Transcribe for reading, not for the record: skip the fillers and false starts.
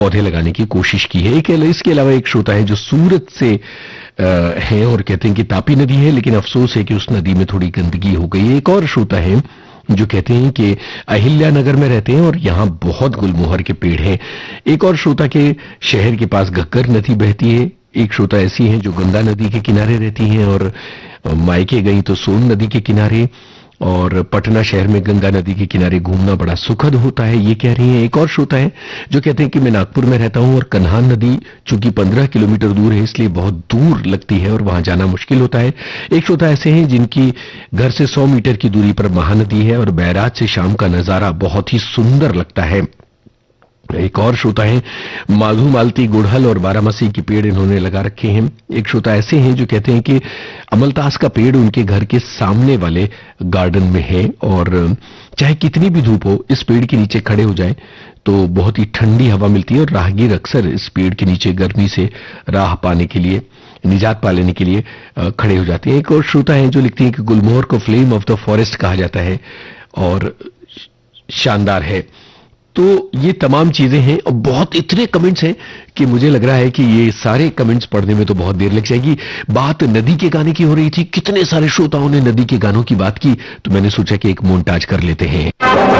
पौधे लगाने की कोशिश की है। इसके अलावा एक श्रोता है जो सूरत से है और कहते हैं कि तापी नदी है, लेकिन अफसोस है कि उस नदी में थोड़ी गंदगी हो गई है। एक और श्रोता है जो कहते हैं कि अहिल्या नगर में रहते हैं और यहाँ बहुत गुलमोहर के पेड़ हैं। एक और श्रोता के शहर के पास घग्गर नदी बहती है। एक श्रोता ऐसी हैं जो गंगा नदी के किनारे रहती हैं और मायके गई तो सोन नदी के किनारे, और पटना शहर में गंगा नदी के किनारे घूमना बड़ा सुखद होता है, ये कह रही हैं। एक और श्रोता है जो कहते हैं कि मैं नागपुर में रहता हूं और कन्हान नदी चूंकि 15 किलोमीटर दूर है इसलिए बहुत दूर लगती है और वहां जाना मुश्किल होता है। एक श्रोता ऐसे हैं जिनकी घर से 100 मीटर की दूरी पर महानदी है और बैराज से शाम का नजारा बहुत ही सुंदर लगता है। एक और श्रोता है माधु मालती गुड़हल और बारामसी के पेड़ इन्होंने लगा रखे हैं। एक श्रोता ऐसे हैं जो कहते हैं कि अमलतास का पेड़ उनके घर के सामने वाले गार्डन में है और चाहे कितनी भी धूप हो इस पेड़ के नीचे खड़े हो जाए तो बहुत ही ठंडी हवा मिलती है और राहगीर अक्सर इस पेड़ के नीचे गर्मी से राह पाने के लिए, निजात पा लेने के लिए खड़े हो जाते हैं। एक और श्रोता है जो लिखती है कि गुलमोहर को फ्लेम ऑफ द फॉरेस्ट कहा जाता है और शानदार है। तो ये तमाम चीजें हैं और बहुत इतने कमेंट्स हैं कि मुझे लग रहा है कि ये सारे कमेंट्स पढ़ने में तो बहुत देर लग जाएगी। बात नदी के गाने की हो रही थी, कितने सारे श्रोताओं ने नदी के गानों की बात की, तो मैंने सोचा कि एक मोन्टाज कर लेते हैं।